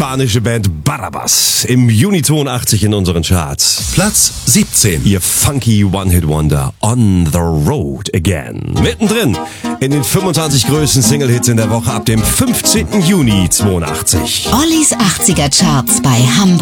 spanische Band Barrabás. Im Juni 82 in unseren Charts. Platz 17. Ihr funky One-Hit-Wonder On the Road Again. Mittendrin in den 25 größten Single-Hits in der Woche ab dem 15. Juni 82. Ollis 80er Charts bei Hamburg.